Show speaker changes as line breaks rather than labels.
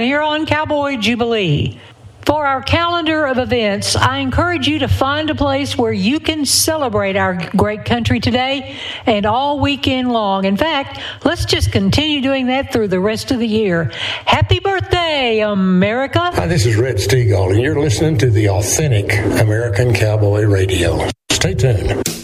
here on Cowboy Jubilee. For our calendar of events, I encourage you to find a place where you can celebrate our great country today and all weekend long. In fact, let's just continue doing that through the rest of the year. Happy birthday, America!
Hi, this is Red Steagall, and you're listening to the authentic American Cowboy Radio. Stay tuned.